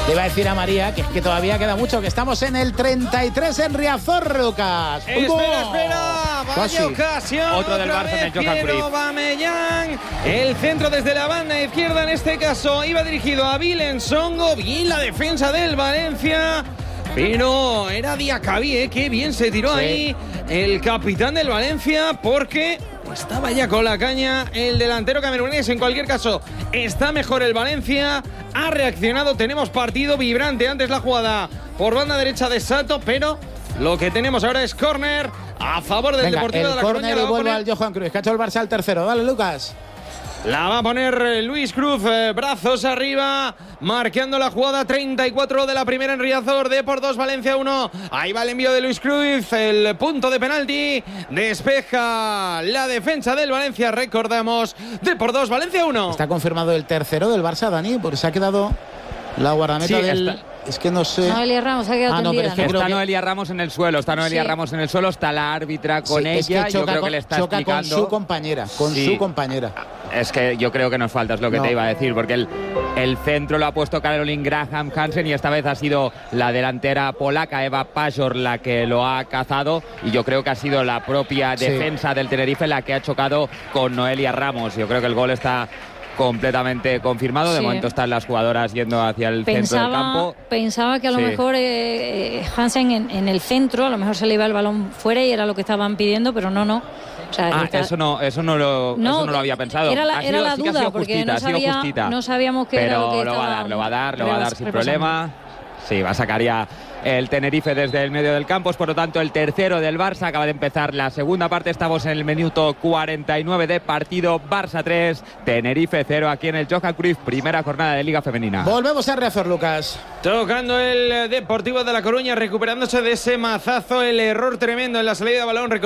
Le iba a decir a María que es que todavía queda mucho, que estamos en el 33 en Riazor, Lucas. Espera. Vaya ocasión. Otro del Barça en el Johan Cruyff. Aubameyang. El centro desde la banda izquierda, en este caso, iba dirigido a Willem Songo. Bien la defensa del Valencia. Pero era Diacabí, qué bien se tiró ahí el capitán del Valencia, porque estaba ya con la caña el delantero camerunés. En cualquier caso, está mejor el Valencia, ha reaccionado, tenemos partido vibrante. Antes la jugada por banda derecha de Sato, pero lo que tenemos ahora es córner a favor del Deportivo de La Coruña. El córner y vuelve al Johan Cruyff, que ha hecho el Barça al tercero. Dale, Lucas. La va a poner Luis Cruz, brazos arriba, marcando la jugada. 34 de la primera en Riazor, de por 2 Valencia 1. Ahí va el envío de Luis Cruz, el punto de penalti, despeja la defensa del Valencia. Recordamos, de por 2 Valencia 1. Está confirmado el tercero del Barça, Dani, porque se ha quedado la guardameta del... Es que no sé. Noelia Ramos ha quedado tendida. Pero es que está Noelia Ramos en el suelo. Está Noelia Ramos en el suelo. Está la árbitra con ella. Es que yo creo que le está explicando. Con su compañera. Su compañera. Es que yo creo que nos falta, es lo que te iba a decir, porque el centro lo ha puesto Caroline Graham Hansen y esta vez ha sido la delantera polaca Eva Pajor la que lo ha cazado, y yo creo que ha sido la propia defensa del Tenerife la que ha chocado con Noelia Ramos. Yo creo que el gol está completamente confirmado. De momento están las jugadoras yendo hacia el centro del campo. Pensaba que a lo mejor Hansen en el centro, a lo mejor se le iba el balón fuera y era lo que estaban pidiendo, pero no. O sea, eso no lo había pensado. Era la duda, porque no sabíamos qué era lo que lo va a dar sin problema. Sí, va a sacar ya el Tenerife desde el medio del campo. Es por lo tanto el tercero del Barça. Acaba de empezar la segunda parte. Estamos en el minuto 49 de partido. Barça 3, Tenerife 0 aquí en el Johan Cruyff. Primera jornada de Liga Femenina. Volvemos a Riazor, Lucas. Tocando el Deportivo de La Coruña, recuperándose de ese mazazo. El error tremendo en la salida de balón.